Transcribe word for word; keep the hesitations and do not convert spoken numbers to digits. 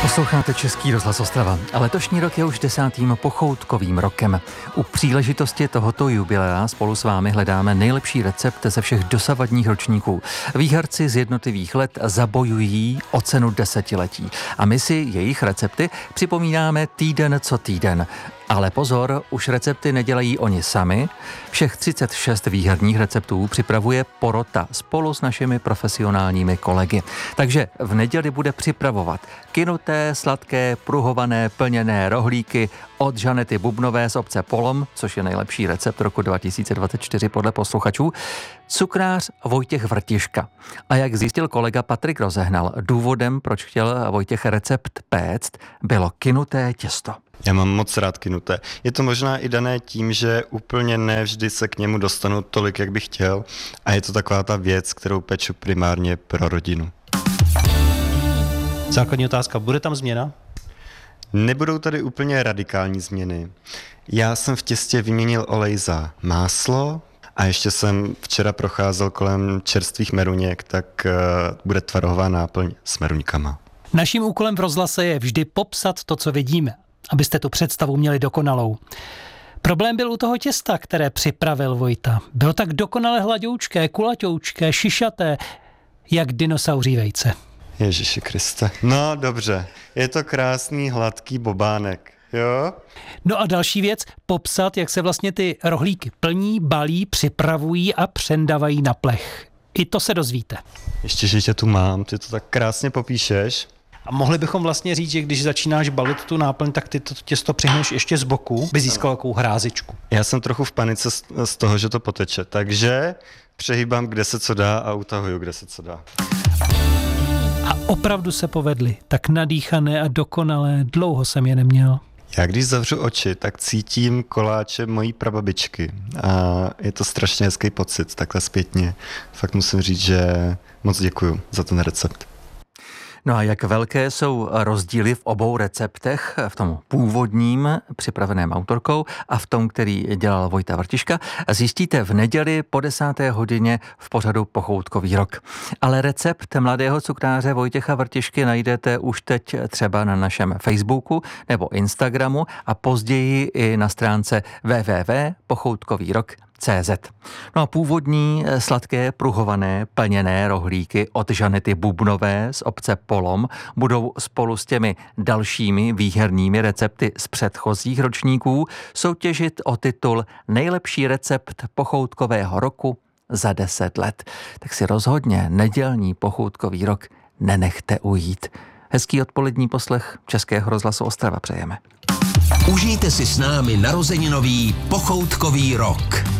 Posloucháte Český rozhlas Ostrava a letošní rok je už desátým pochoutkovým rokem. U příležitosti tohoto jubilea spolu s vámi hledáme nejlepší recept ze všech dosavadních ročníků. Výherci z jednotlivých let zabojují o cenu desetiletí a my si jejich recepty připomínáme týden co týden. Ale pozor, už recepty nedělají oni sami. Všech třicet šest výherních receptů připravuje porota spolu s našimi profesionálními kolegy. Takže v neděli bude připravovat kynuté, sladké, pruhované, plněné rohlíky od Žanety Bubnové z obce Polom, což je nejlepší recept roku dva tisíce dvacet čtyři podle posluchačů, cukrář Vojtěch Vrtiška. A jak zjistil kolega Patrik Rozehnal, důvodem, proč chtěl Vojtěch recept péct, bylo kynuté těsto. Já mám moc rád kynuté. Je to možná i dané tím, že úplně ne vždy se k němu dostanu tolik, jak bych chtěl, a je to taková ta věc, kterou peču primárně pro rodinu. Základní otázka, bude tam změna? Nebudou tady úplně radikální změny. Já jsem v těstě vyměnil olej za máslo a ještě jsem včera procházel kolem čerstvých meruněk, tak uh, bude tvarohová náplň s meruňkama. Naším úkolem v rozhlase je vždy popsat to, co vidíme, abyste tu představu měli dokonalou. Problém byl u toho těsta, které připravil Vojta. Bylo tak dokonale hladoučké, kulaťoučké, šišaté, jak dinosauří vejce. Ježiši Kriste. No dobře, je to krásný hladký bobánek, jo? No a další věc, popsat, jak se vlastně ty rohlíky plní, balí, připravují a přendavají na plech. I to se dozvíte. Ještě, že tě tu mám, ty to tak krásně popíšeš. A mohli bychom vlastně říct, že když začínáš balit tu náplň, tak ty to těsto přihneš ještě z boku, by získal takovou hrázičku. Já jsem trochu v panice z toho, že to poteče, takže přehýbám, kde se co dá a utahuju, kde se co dá. A opravdu se povedly, tak nadýchané a dokonalé, dlouho jsem je neměl. Já když zavřu oči, tak cítím koláče mojí prababičky a je to strašně hezký pocit, takhle zpětně. Fakt musím říct, že moc děkuju za ten recept. No a jak velké jsou rozdíly v obou receptech, v tom původním, připraveném autorkou a v tom, který dělal Vojta Vrtiška, zjistíte v neděli po desáté hodině v pořadu Pochoutkový rok. Ale recept mladého cukráře Vojtěcha Vrtišky najdete už teď třeba na našem Facebooku nebo Instagramu a později i na stránce w w w tečka pochoutkový rok tečka cé zet. No a původní sladké pruhované plněné rohlíky od Žanety Bubnové z obce Polom budou spolu s těmi dalšími výhernými recepty z předchozích ročníků soutěžit o titul Nejlepší recept pochoutkového roku za deset let. Tak si rozhodně nedělní pochoutkový rok nenechte ujít. Hezký odpolední poslech Českého rozhlasu Ostrava přejeme. Užijte si s námi narozeninový pochoutkový rok.